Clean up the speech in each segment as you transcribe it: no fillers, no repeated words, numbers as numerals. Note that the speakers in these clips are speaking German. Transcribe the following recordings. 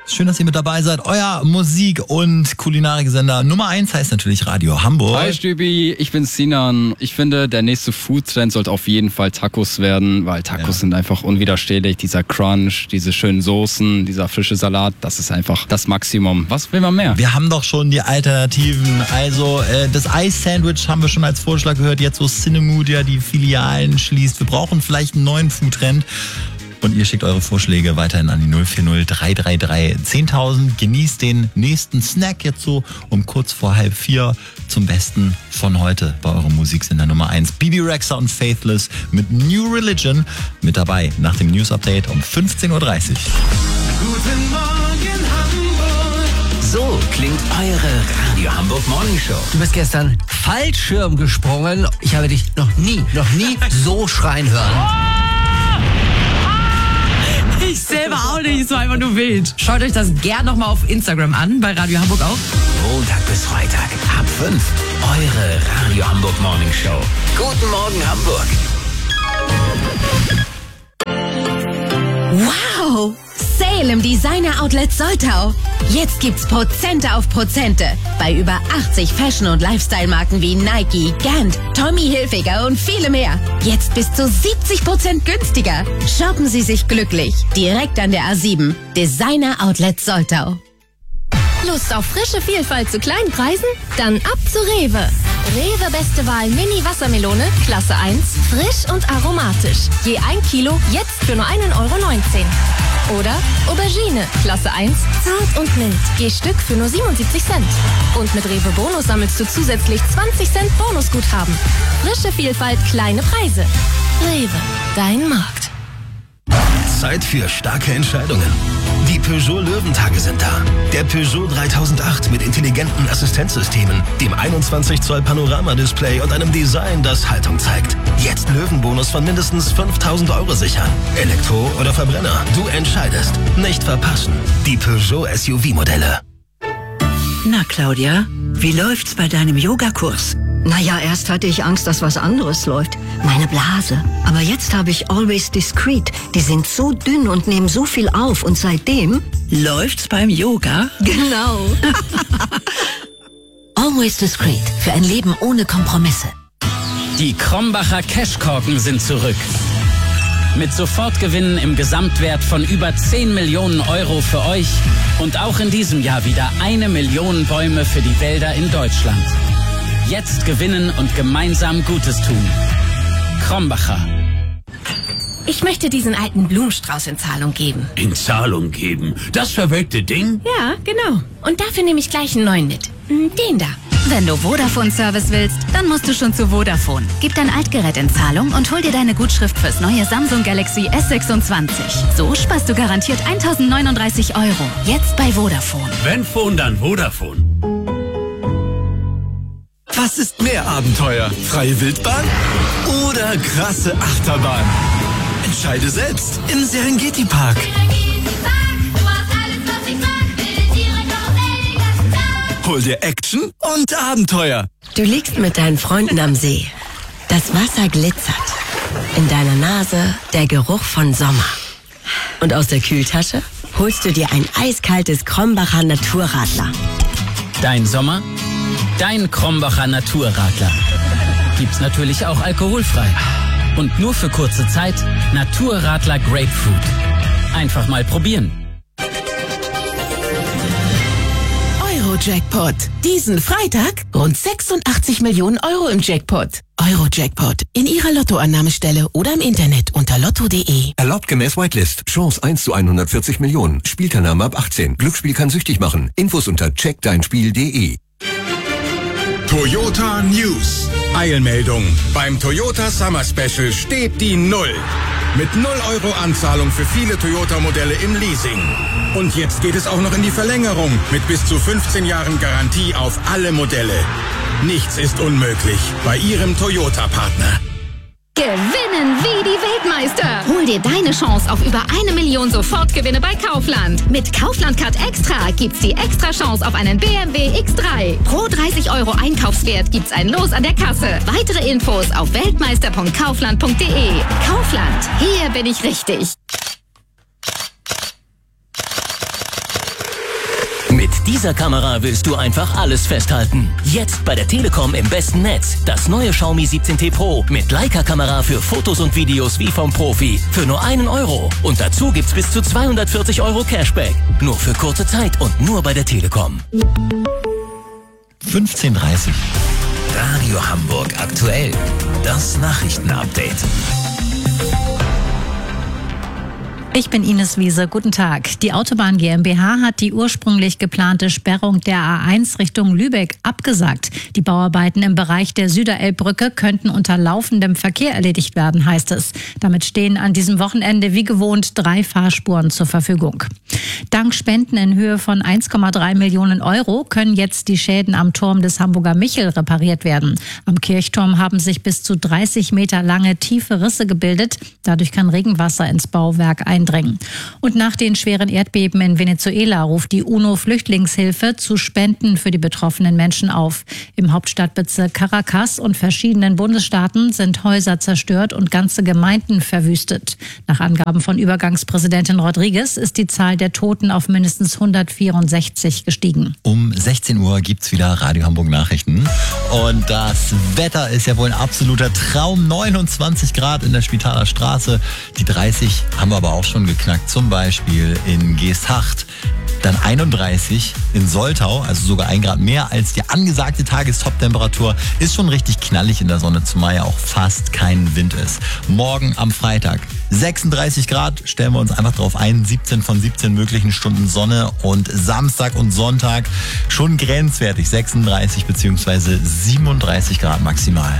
Schön, dass ihr mit dabei seid. Euer Musik- und Kulinariksender Nummer 1 heißt natürlich Radio Hamburg. Hi Stübi, ich bin Sinan. Ich finde, der nächste Foodtrend sollte auf jeden Fall Tacos werden, weil Tacos sind einfach unwiderstehlich. Dieser Crunch, diese schönen Soßen, dieser frische Salat, das ist einfach das Maximum. Was will man mehr? Wir haben doch schon die Alternativen. Also das Eis-Sandwich haben wir schon als Vorschlag gehört. Jetzt so Cinemood ja die Filialen schließt. Wir brauchen vielleicht einen neuen Foodtrend. Und ihr schickt eure Vorschläge weiterhin an die 040 333 10.000. Genießt den nächsten Snack jetzt so um kurz vor 3:30 zum Besten von heute bei eurem Musiksender Nummer 1. Bibi Rexha und Faithless mit New Religion mit dabei nach dem News-Update um 15.30 Uhr. Guten Morgen Hamburg. So klingt eure Radio Hamburg Morning Show. Du bist gestern Fallschirm gesprungen. Ich habe dich noch nie so schreien hören. Ich selber auch nicht, es war einfach nur wild. Schaut euch das gern nochmal auf Instagram an, bei Radio Hamburg auch. Montag bis Freitag ab 5. Eure Radio Hamburg Morning Show. Guten Morgen Hamburg. Wow! Sale im Designer Outlet Soltau. Jetzt gibt's Prozente auf Prozente bei über 80 Fashion- und Lifestyle-Marken wie Nike, Gant, Tommy Hilfiger und viele mehr. Jetzt bis zu 70% günstiger. Shoppen Sie sich glücklich. Direkt an der A7. Designer Outlet Soltau. Lust auf frische Vielfalt zu kleinen Preisen? Dann ab zu Rewe. Rewe Beste Wahl Mini Wassermelone, Klasse 1, frisch und aromatisch. Je 1 Kilo, jetzt für nur 1,19 €. Oder Aubergine, Klasse 1, zart und mild. Je Stück für nur 77 Cent. Und mit Rewe Bonus sammelst du zusätzlich 20 Cent Bonusguthaben. Frische Vielfalt, kleine Preise. Rewe, dein Markt. Zeit für starke Entscheidungen. Die Peugeot Löwentage sind da. Der Peugeot 3008 mit intelligenten Assistenzsystemen, dem 21 Zoll Panoramadisplay und einem Design, das Haltung zeigt. Jetzt Löwenbonus von mindestens 5.000 € sichern. Elektro oder Verbrenner, du entscheidest. Nicht verpassen. Die Peugeot SUV-Modelle. Na Claudia, wie läuft's bei deinem Yogakurs? Naja, erst hatte ich Angst, dass was anderes läuft. Meine Blase. Aber jetzt habe ich Always Discreet. Die sind so dünn und nehmen so viel auf. Und seitdem... Läuft's beim Yoga? Genau. Always Discreet. Für ein Leben ohne Kompromisse. Die Krombacher Cashkorken sind zurück. Mit Sofortgewinnen im Gesamtwert von über 10 Millionen € für euch. Und auch in diesem Jahr wieder 1 Million Bäume für die Wälder in Deutschland. Jetzt gewinnen und gemeinsam Gutes tun. Krombacher. Ich möchte diesen alten Blumenstrauß in Zahlung geben. In Zahlung geben? Das verwelkte Ding? Ja, genau. Und dafür nehme ich gleich einen neuen mit. Den da. Wenn du Vodafone-Service willst, dann musst du schon zu Vodafone. Gib dein Altgerät in Zahlung und hol dir deine Gutschrift fürs neue Samsung Galaxy S26. So sparst du garantiert 1.039 €. Jetzt bei Vodafone. Wenn Phone, dann Vodafone. Was ist mehr Abenteuer? Freie Wildbahn oder krasse Achterbahn? Entscheide selbst im Serengeti Park. Hol dir Action und Abenteuer. Du liegst mit deinen Freunden am See. Das Wasser glitzert. In deiner Nase der Geruch von Sommer. Und aus der Kühltasche holst du dir ein eiskaltes Krombacher Naturradler. Dein Sommer? Dein Krombacher Naturradler. Gibt's natürlich auch alkoholfrei. Und nur für kurze Zeit Naturradler Grapefruit. Einfach mal probieren. Eurojackpot. Diesen Freitag rund 86 Millionen € im Jackpot. Eurojackpot. In Ihrer Lottoannahmestelle oder im Internet unter lotto.de. Erlaubt gemäß Whitelist. Chance 1 zu 140 Millionen. Spielteilnahme ab 18. Glücksspiel kann süchtig machen. Infos unter checkdeinspiel.de. Toyota News. Eilmeldung. Beim Toyota Summer Special steht die Null. Mit 0 € Anzahlung für viele Toyota-Modelle im Leasing. Und jetzt geht es auch noch in die Verlängerung mit bis zu 15 Jahren Garantie auf alle Modelle. Nichts ist unmöglich bei Ihrem Toyota-Partner. Gewinnen wie die Weltmeister. Hol dir deine Chance auf über 1 Million Sofortgewinne bei Kaufland. Mit Kaufland Card Extra gibt's die extra Chance auf einen BMW X3. Pro 30 € Einkaufswert gibt's ein Los an der Kasse. Weitere Infos auf weltmeister.kaufland.de. Kaufland, hier bin ich richtig. dieser Kamera willst du einfach alles festhalten. Jetzt bei der Telekom im besten Netz. Das neue Xiaomi 17T Pro mit Leica-Kamera für Fotos und Videos wie vom Profi. Für nur 1 Euro. Und dazu gibt's bis zu 240 Euro Cashback. Nur für kurze Zeit und nur bei der Telekom. 15:30. Radio Hamburg aktuell. Das Nachrichtenupdate. Ich bin Ines Wiese. Guten Tag. Die Autobahn GmbH hat die ursprünglich geplante Sperrung der A1 Richtung Lübeck abgesagt. Die Bauarbeiten im Bereich der Süderelbbrücke könnten unter laufendem Verkehr erledigt werden, heißt es. Damit stehen an diesem Wochenende wie gewohnt 3 Fahrspuren zur Verfügung. Dank Spenden in Höhe von 1,3 Millionen Euro können jetzt die Schäden am Turm des Hamburger Michel repariert werden. Am Kirchturm haben sich bis zu 30 Meter lange tiefe Risse gebildet. Dadurch kann Regenwasser ins Bauwerk eindringen. Und nach den schweren Erdbeben in Venezuela ruft die UNO-Flüchtlingshilfe zu Spenden für die betroffenen Menschen auf. Im Hauptstadtbezirk Caracas und verschiedenen Bundesstaaten sind Häuser zerstört und ganze Gemeinden verwüstet. Nach Angaben von Übergangspräsidentin Rodriguez ist die Zahl der Toten auf mindestens 164 gestiegen. Um 16 Uhr gibt's wieder Radio Hamburg Nachrichten. Und das Wetter ist ja wohl ein absoluter Traum. 29 Grad in der Spitaler Straße. Die 30 haben wir aber auch schon geknackt. Zum Beispiel in Geesthacht. Dann 31 in Soltau, also sogar 1 Grad mehr als die angesagte Tagestop-Temperatur. Ist schon richtig knallig in der Sonne, zumal ja auch fast kein Wind ist. Morgen am Freitag 36 Grad, stellen wir uns einfach drauf ein. 17 von 17 möglichen Stunden Sonne. Und Samstag und Sonntag schon grenzwertig. 36 bzw. 37 Grad maximal.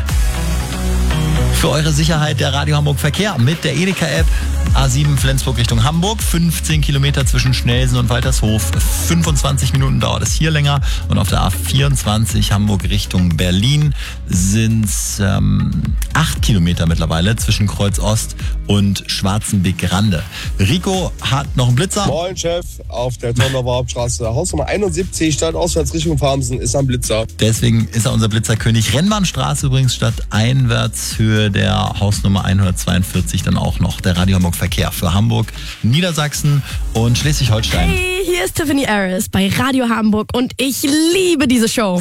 Für eure Sicherheit der Radio Hamburg Verkehr mit der Edeka-App. A7 Flensburg Richtung Hamburg, 15 Kilometer zwischen Schnelsen und Waltershof. 25 Minuten dauert es hier länger. Und auf der A24 Hamburg Richtung Berlin sind es 8 Kilometer mittlerweile zwischen Kreuz Ost und Schwarzenbeck-Rande. Rico hat noch einen Blitzer. Moin Chef, auf der Tondorfer Hauptstraße, Hausnummer 71, stadtauswärts Richtung Farmsen, ist ein Blitzer. Deswegen ist er unser Blitzerkönig. Rennbahnstraße übrigens stadteinwärts, Höhe der Hausnummer 142 dann auch noch der Radio Hamburg Verkehr für Hamburg, Niedersachsen und Schleswig-Holstein. Hey, hier ist Tiffany Harris bei Radio Hamburg und ich liebe diese Show.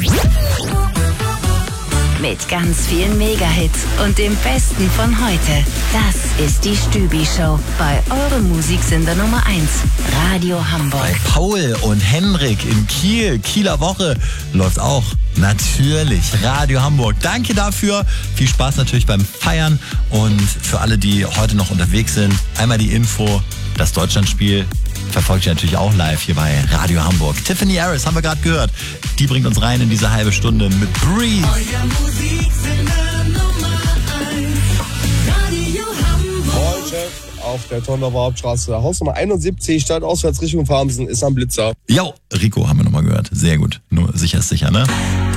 Mit ganz vielen Mega-Hits und dem Besten von heute. Das ist die Stübi-Show bei eurem Musiksender Nummer 1, Radio Hamburg. Bei Paul und Henrik in Kiel, Kieler Woche, läuft auch natürlich Radio Hamburg. Danke dafür. Viel Spaß natürlich beim Feiern. Und für alle, die heute noch unterwegs sind, einmal die Info, das Deutschlandspiel verfolgt ihr natürlich auch live hier bei Radio Hamburg. Tiffany Harris haben wir gerade gehört. Die bringt uns rein in diese halbe Stunde mit Breeze. Euer Musiksender Nummer 1, Radio Hamburg. Moin Chef, auf der Tondorfer Hauptstraße, Hausnummer 71, stadtauswärts Richtung Farmsen, ist ein Blitzer. Jo, Rico haben wir nochmal gehört. Sehr gut. Nur sicher ist sicher, ne?